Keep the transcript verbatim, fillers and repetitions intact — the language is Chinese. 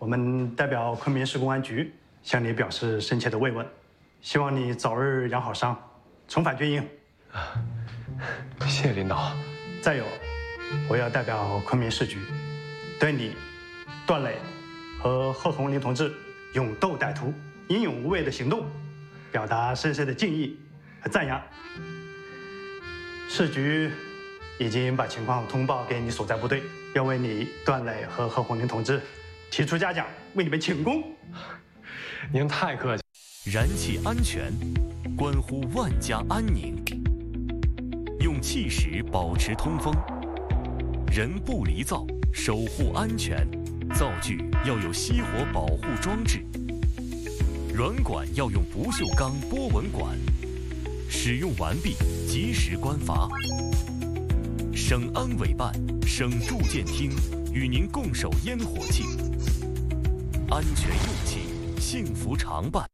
我们代表昆明市公安局向你表示深切的慰问，希望你早日养好伤，重返军营。 啊，谢谢领导。 再有，我要代表昆明市局，对你、段磊和贺红林同志勇斗歹徒、英勇无畏的行动，表达深深的敬意和赞扬。市局已经把情况通报给你所在部队，要为你、段磊和贺红林同志提出嘉奖，为你们请功。 您太客气。 燃气安全，关乎万家安宁。用气石保持通风，人不离灶，守护安全。灶具要有熄火保护装置，软管要用不锈钢波纹管。使用完毕，及时关阀。省安委办、省住建厅与您共守烟火气，安全用气，幸福常伴。